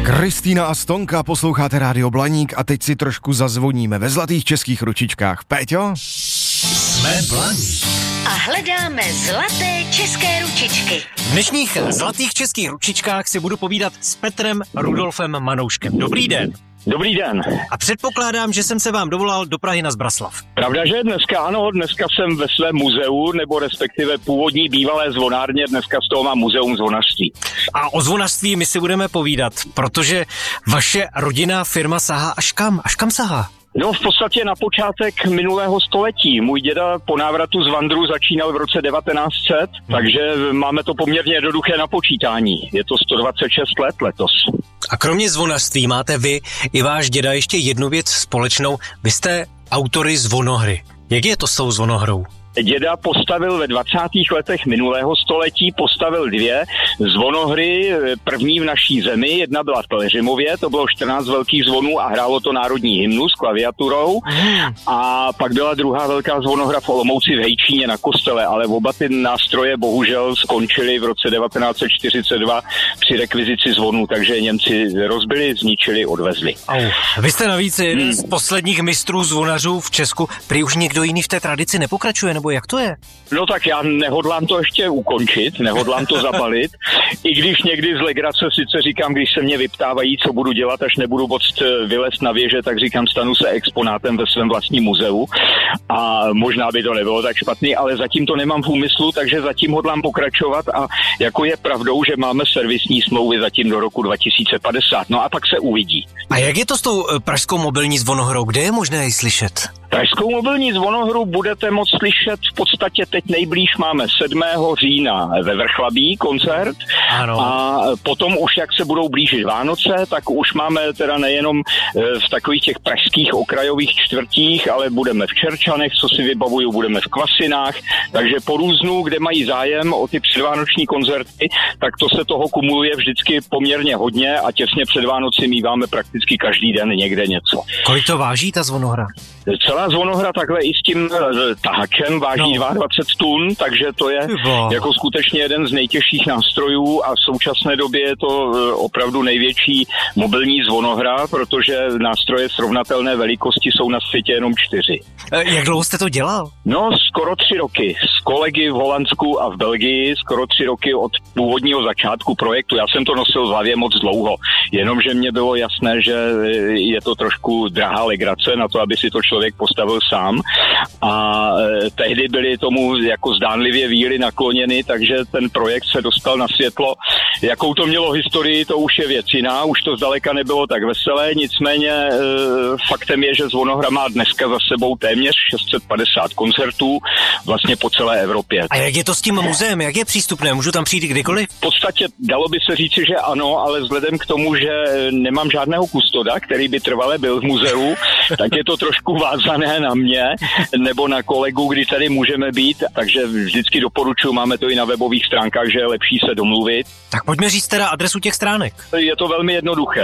Kristýna a Stonka, posloucháte Rádio Blaník a teď si trošku zazvoníme ve zlatých českých ručičkách. Péťo? Jsme Blaník. A hledáme zlaté české ručičky. V dnešních zlatých českých ručičkách si budu povídat s Petrem Rudolfem Manouškem. Dobrý den. Dobrý den. A předpokládám, že jsem se vám dovolal do Prahy na Zbraslav. Pravda, že dneska jsem ve svém muzeu, nebo respektive původní bývalé zvonárně, dneska z toho mám muzeum zvonařství. A o zvonařství my si budeme povídat, protože vaše rodinná firma sahá až kam? Až kam sahá? No, v podstatě na počátek minulého století. Můj děda po návratu z Vandru začínal v roce 1900, takže máme to poměrně jednoduché na počítání. Je to 126 let letos. A kromě zvonařství máte vy i váš děda ještě jednu věc společnou. Vy jste autory zvonohry. Jak je to s tou zvonohrou? Děda postavil ve 20. letech minulého století, postavil 2 zvonohry, první v naší zemi, jedna byla v Pelhřimově, to bylo 14 velkých zvonů a hrálo to národní hymnu s klaviaturou, a pak byla druhá velká zvonohra v Olomouci v Hejčíně na kostele, ale oba ty nástroje bohužel skončily v roce 1942 při rekvizici zvonů, takže Němci rozbili, zničili, odvezli. Vy jste navíc jeden z posledních mistrů zvonařů v Česku, prý už někdo jiný v té tradici nepokračuje, nebo jak to je? No tak já nehodlám to ještě ukončit, nehodlám to zabalit, i když někdy z legrace sice říkám, když se mě vyptávají, co budu dělat, až nebudu moct vylézt na věže, tak říkám, stanu se exponátem ve svém vlastním muzeu a možná by to nebylo tak špatný, ale zatím to nemám v úmyslu, takže zatím hodlám pokračovat a jako je pravdou, že máme servisní smlouvy zatím do roku 2050, no a pak se uvidí. A jak je to s tou pražskou mobilní zvonohrou, kde je možné ji slyšet? Pražskou mobilní zvonohru budete moct slyšet v podstatě teď nejblíž máme 7. října ve Vrchlabí koncert. Ano. A potom už jak se budou blížit Vánoce, tak už máme teda nejenom v takových těch pražských okrajových čtvrtích, ale budeme v Čerčanech, co si vybavuju, budeme v Kvasinách, takže po různu, kde mají zájem o ty předvánoční koncerty, tak to se toho kumuluje vždycky poměrně hodně a těsně před Vánoci míváme prakticky každý den někde něco. Kolik to váží ta zvonohra? Celá zvonohra takhle i s tím tahačem váží 22 tun, takže to je jako skutečně jeden z nejtěžších nástrojů a v současné době je to opravdu největší mobilní zvonohra, protože nástroje srovnatelné velikosti jsou na světě jenom 4. Jak dlouho jste to dělal? No, skoro 3 roky. S kolegy v Holandsku a v Belgii, skoro 3 roky od původního začátku projektu. Já jsem to nosil v hlavě moc dlouho, jenomže mně bylo jasné, že je to trošku drahá legrace na to, aby si to člověk postavil sám a tehdy byly tomu jako zdánlivě víry nakloněny, takže ten projekt se dostal na světlo. Jakou to mělo historii, to už je věc jiná, už to zdaleka nebylo tak veselé, nicméně faktem je, že zvonohra má dneska za sebou téměř 650 koncertů vlastně po celé Evropě. A jak je to s tím muzeem, jak je přístupné, můžu tam přijít kdykoliv? V podstatě dalo by se říci, že ano, ale vzhledem k tomu, že nemám žádného kustoda, který by trvale byl v muzeu, tak je to trošku vázané na mě nebo na kolegu, kdy tady můžeme být, takže vždycky doporučuji, máme to i na webových stránkách, že je lepší se domluvit. Tak pojďme říct teda adresu těch stránek. Je to velmi jednoduché,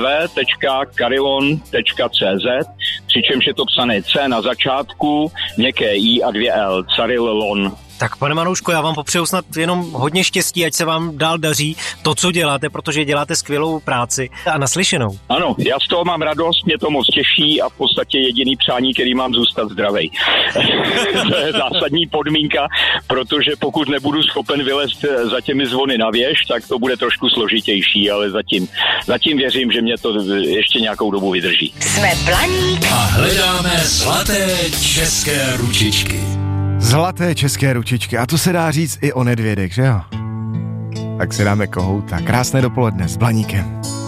www.carillon.cz, přičemž je to psané C na začátku, měkké I a 2 L, Carillon. Tak pane Manouško, já vám popřeju snad jenom hodně štěstí, ať se vám dál daří to, co děláte, protože děláte skvělou práci a naslyšenou. Ano, já z toho mám radost, mě to moc těší a v podstatě jediný přání, který mám, zůstat zdravej. To je zásadní podmínka, protože pokud nebudu schopen vylézt za těmi zvony na věž, tak to bude trošku složitější, ale zatím věřím, že mě to ještě nějakou dobu vydrží. Jsme Blaník a hledáme zlaté české ručičky. Zlaté české ručičky, a to se dá říct i o nedvědech, že jo? Tak si dáme kohouta. Krásné dopoledne s Blaníkem.